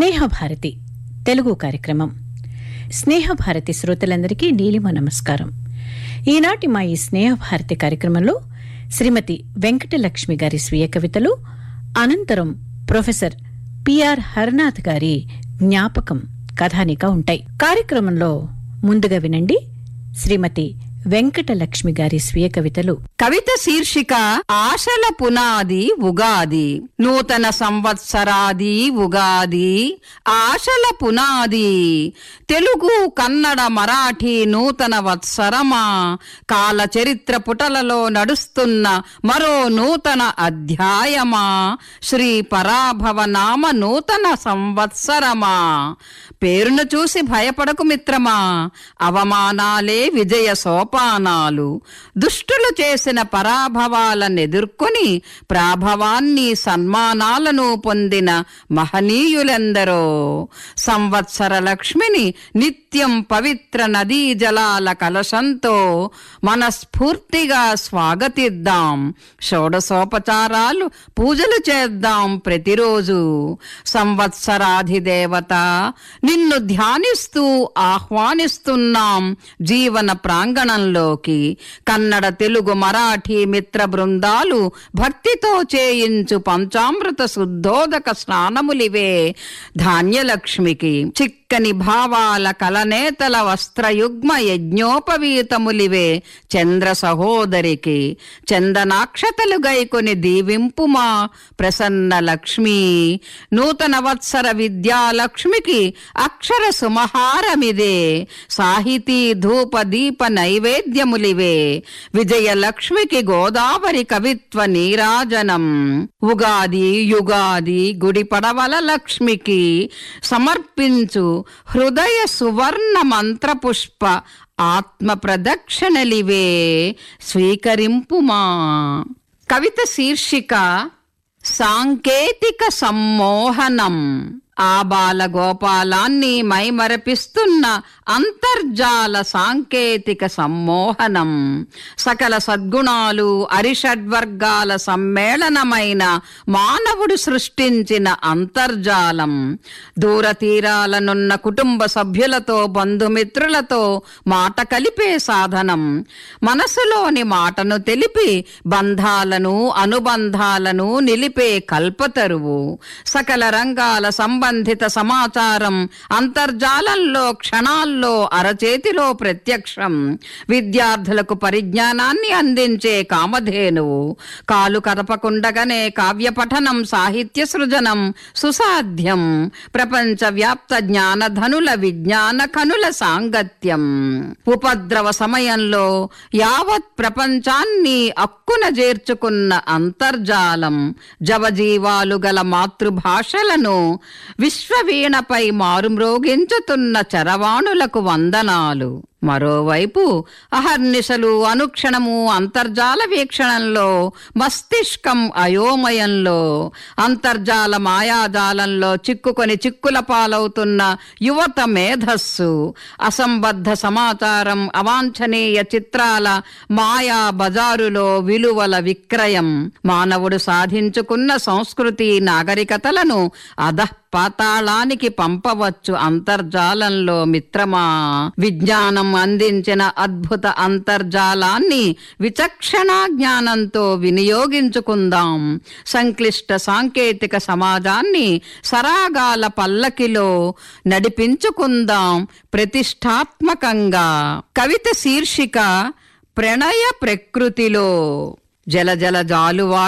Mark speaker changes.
Speaker 1: స్నేహభారతి తెలుగు కార్యక్రమం. స్నేహభారతి శ్రోతలందరికీ నీలిమ నమస్కారం. ఈనాటి మా ఈ స్నేహభారతి కార్యక్రమంలో శ్రీమతి వెంకటలక్ష్మి గారి స్వీయ కవితలు, అనంతరం ప్రొఫెసర్ పిఆర్ హరనాథ్ గారి జ్ఞాపకం కథానిక ఉంటాయి. కార్యక్రమంలో ముందుగా వినండి శ్రీమతి వెంకటలక్ష్మి గారి స్వీయ కవితలు.
Speaker 2: కవిత శీర్షిక ఆశల పునాది ఉగాది. నూతన సంవత్సరాది ఉగాది, ఆశల పునాది. తెలుగు, కన్నడ, మరాఠీ నూతన వత్సరమా, కాల చరిత్ర పుటలలో నడుస్తున్న మరో నూతన అధ్యాయమా, శ్రీ పరాభవ నామ నూతన సంవత్సరమా. పేరును చూసి భయపడకు మిత్రమా, అవమానాలే విజయ సోపానాలు. దుష్టులు చేసిన పరాభవాలనెదుర్కొని ప్రాభవాన్ని, సన్మానాలను పొందిన మహనీయులెందరో. సంవత్సర లక్ష్మిని నిత్యం పవిత్ర నదీ జలాల కలశంతో మనస్ఫూర్తిగా స్వాగతిద్దాం. షోడశోపచారాలు పూజలు చేద్దాం ప్రతిరోజు. సంవత్సరాధిదేవత నిన్ను ధ్యానిస్తూ ఆహ్వానిస్తున్నాం జీవన ప్రాంగణంలోకి. కన్నడ, తెలుగు, మరాఠీ మిత్ర బృందాలు భక్తితో చేయించు పంచామృత శుద్ధోదక స్నానములివే ధాన్యలక్ష్మికి. చిక్కని భావాల కలనేతల వస్త్రయుగ్మ యజ్ఞోపవీతములివే చంద్ర సహోదరికి. చందనాక్షతలు గైకొని దీవింపుమా ప్రసన్న లక్ష్మి. నూతన వత్సర విద్యాలక్ష్మికి అక్షర సుమహారమిదే. సాహితీ ధూప దీప నైవేద్యములివే. విజయలక్ష్మికి గోదావరి కవిత్వ నీరాజనం. ఉగాది యుగాది గుడి పడవల లక్ష్మికి సమర్పించు హృదయ సువర్ణ మంత్రపుష్ప ఆత్మ ప్రదక్షిణలివే స్వీకరింపుమా. కవిత శీర్షిక సాంకేతిక సమ్మోహనం. ఆబాల గోపాలాన్ని మైమరపిస్తున్న అంతర్జాల సాంకేతిక సమ్మోహనం. సకల సద్గుణాలు అరిషడ్వర్గాల సమ్మేళనమైన మానవుడు సృష్టించిన అంతర్జాలం. దూరతీరాలనున్న కుటుంబ సభ్యులతో, బంధుమిత్రులతో మాట కలిపే సాధనం. మనసులోని మాటను తెలిపి బంధాలను, అనుబంధాలను నిలిపే కల్పతరువు. సకల రంగాల సంబంధిత సమాచారం అంతర్జాలంలో క్షణాల్లో అరచేతిలో ప్రత్యక్షం. విద్యార్థులకు పరిజ్ఞానాన్ని అందించే కామధేనువు. కాలు కదపకుండగానే కావ్య పఠనం, సాహిత్య సృజనం సుసాధ్యం. ప్రపంచ వ్యాప్త జ్ఞానధనుల విజ్ఞాన కనుల సాంగత్యం. ఉపద్రవ సమయంలో యావత్ ప్రపంచాన్ని అక్కున చేర్చుకున్న అంతర్జాలం. జవజీవాలు గల మాతృభాషలను విశ్వవీణపై మారుమ్రోగించుతున్న చరవాణులకు వందనాలు. మరోవైపు అహర్నిశలు అనుక్షణము అంతర్జాల వీక్షణంలో, మస్తిష్కం అయోమయంలో. అంతర్జాల మాయాజాలంలో చిక్కుకొని చిక్కుల పాలవుతున్న యువత మేధస్సు. అసంబద్ధ సమాచారం, అవాంఛనీయ చిత్రాల మాయా బజారులో విలువల విక్రయం. మానవుడు సాధించుకున్న సంస్కృతి, నాగరికతలను పాతాళానికి పంపవచ్చు అంతర్జాలంలో మిత్రమా. విజ్ఞానం అందించిన అద్భుత అంతర్జాలాన్ని విచక్షణా జ్ఞానంతో వినియోగించుకుందాం. సంక్లిష్ట సాంకేతిక సమాజాన్ని సరాగాల పల్లకిలో నడిపించుకుందాం ప్రతిష్టాత్మకంగా. కవిత శీర్షిక ప్రణయ ప్రకృతిలో. జల జల జాలువారు